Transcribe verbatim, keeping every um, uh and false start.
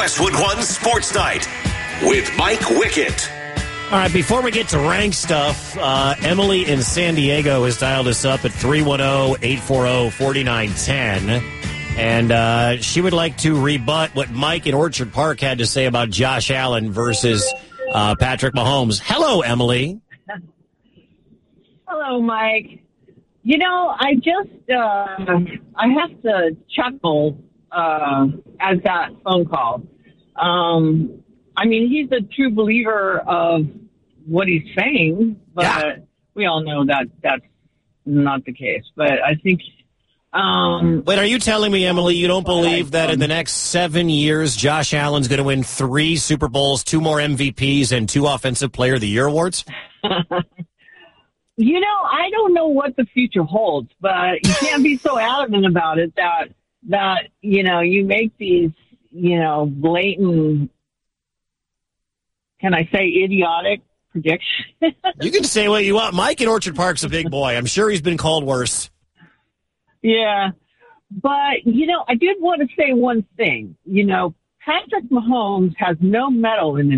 Westwood One Sports Night with Mike Wickett. All right, before we get to rank stuff, uh, Emily in San Diego has dialed us up at three one zero, eight four zero, four nine one zero. And uh, she would like to rebut what Mike in Orchard Park had to say about Josh Allen versus uh, Patrick Mahomes. Hello, Emily. Hello, Mike. You know, I just, uh, I have to chuckle uh, at that phone call. Um, I mean, he's a true believer of what he's saying, but yeah. we all know that that's not the case. But I think... Um, Wait, are you telling me, Emily, you don't believe that in the next seven years, Josh Allen's going to win three Super Bowls, two more M V Ps, and two Offensive Player of the Year awards? You know, I don't know what the future holds, but you can't be so adamant about it that, that, you know, you make these, you know, blatant, can I say idiotic predictions? You can say what you want. Mike in Orchard Park's a big boy. I'm sure he's been called worse. Yeah. But, you know, I did want to say one thing. You know, Patrick Mahomes has no medal in his